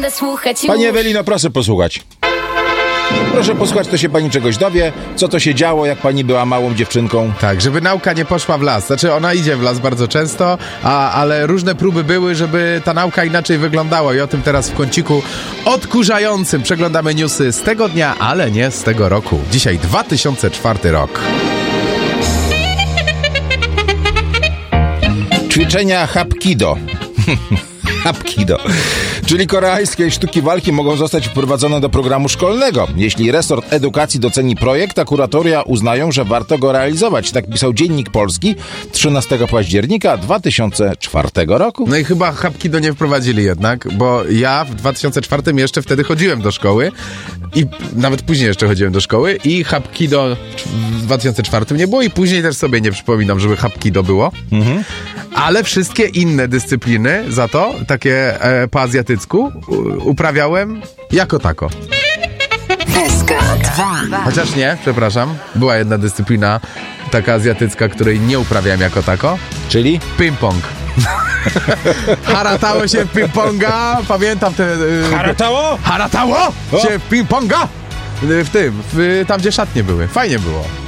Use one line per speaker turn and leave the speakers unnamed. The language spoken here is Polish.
będę słuchać
Pani Ewelino, proszę posłuchać. Proszę posłuchać, to się pani czegoś dowie, co to się działo, jak pani była małą dziewczynką.
Tak, żeby nauka nie poszła w las. Znaczy, ona idzie w las bardzo często, ale różne próby były, żeby ta nauka inaczej wyglądała i o tym teraz w kąciku odkurzającym przeglądamy newsy z tego dnia, ale nie z tego roku. Dzisiaj 2004 rok.
Ćwiczenia Hapkido. Hapkido, czyli koreańskie sztuki walki, mogą zostać wprowadzone do programu szkolnego. Jeśli resort edukacji doceni projekt, a kuratoria uznają, że warto go realizować. Tak pisał Dziennik Polski 13 października 2004 roku.
No i chyba Hapkido nie wprowadzili jednak, bo ja w 2004 jeszcze wtedy chodziłem do szkoły i nawet później jeszcze chodziłem do szkoły i Hapkido w 2004 nie było i później też sobie nie przypominam, żeby Hapkido było. Ale wszystkie inne dyscypliny za to, takie po azjatycku, uprawiałem jako tako. Chociaż nie, przepraszam, była jedna dyscyplina taka azjatycka, której nie uprawiałem jako tako.
Czyli?
Ping-pong. Haratało się w ping-ponga, pamiętam te...
Haratało?
Haratało się w ping-ponga! Tam gdzie szatnie były. Fajnie było.